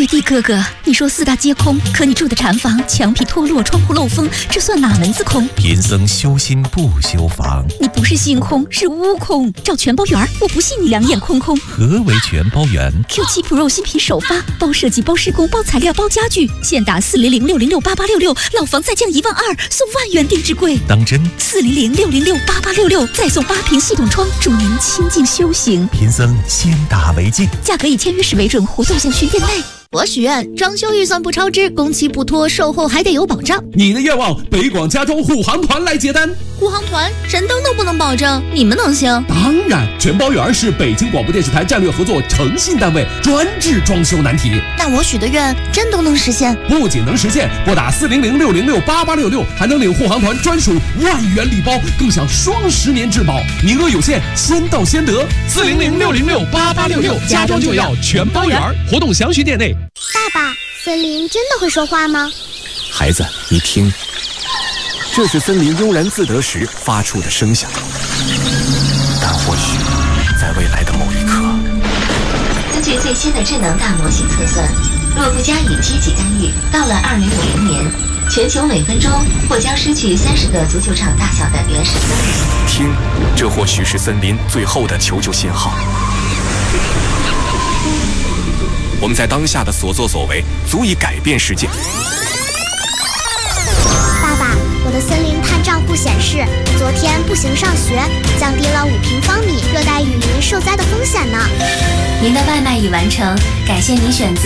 弟哥哥，你说四大皆空，可你住的禅房墙皮脱落，窗户漏风，这算哪门子空？ 贫僧修心不修房。 你不是心空，是屋空。找全包圆，我不信你两眼空空。 何为全包圆 ？Q7 Pro 新品首发，包设计、包施工、包材料、包家具，现打400-606-8866，老房再降12000，送万元定制柜。 当真 ？400-606-8866，再送8屏系统窗，助您清静修行。 贫僧先打为敬， 价格以签约时为准，活动详询店内。 我许愿装修预算不超支，工期不拖，售后还得有保障。 你的愿望，北广加州护航团来接单。 护航团神灯都不能保证，你们能行？ 当然，全包圆是北京广播电视台战略合作诚信单位，专治装修难题。 那我许的愿真都能实现？ 不仅能实现，拨打400-606-8866，还能领护航团专属万元礼包，更享双10年质保，名额有限，先到先得。 400-606-8866，加州就要全包圆，活动详询店内。 爸爸，森林真的会说话吗？ 孩子，你听，这是森林悠然自得时发出的声响。但或许，在未来的某一刻， 根据最新的智能大模型测算，若不加以积极干预，到了2050年，全球每分钟或将失去30个足球场大小的原始森林。 听，这或许是森林最后的求救信号。我们在当下的所作所为，足以改变世界。 爸爸，我的森林碳账户显示，昨天步行上学，降低了5平方米热带雨林受灾的风险呢。 您的外卖已完成，感谢您选择